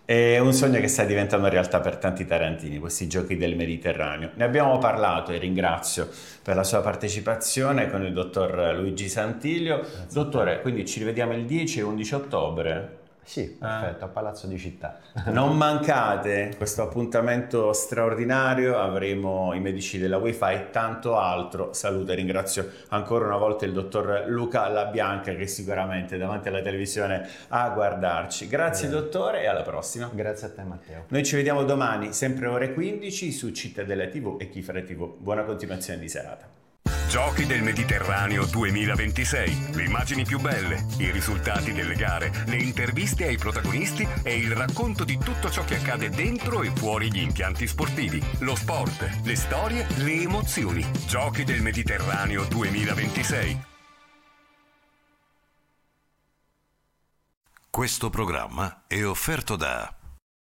È un sogno che sta diventando realtà per tanti tarantini, questi giochi del Mediterraneo. Ne abbiamo parlato e ringrazio per la sua partecipazione con il dottor Luigi Santilio. Grazie a te. Dottore, quindi ci rivediamo il 10 e 11 ottobre. Sì, perfetto, a Palazzo di Città. Non mancate questo appuntamento straordinario, avremo i medici della Wi-Fi e tanto altro. Saluto e ringrazio ancora una volta il dottor Luca Labianca che sicuramente è davanti alla televisione a guardarci. Grazie dottore e alla prossima. Grazie a te, Matteo. Noi ci vediamo domani, sempre ore 15 su Cittadella TV e Kifare TV. Buona continuazione di serata. Giochi del Mediterraneo 2026. Le immagini più belle, i risultati delle gare, le interviste ai protagonisti e il racconto di tutto ciò che accade dentro e fuori gli impianti sportivi. Lo sport, le storie, le emozioni. Giochi del Mediterraneo 2026. Questo programma è offerto da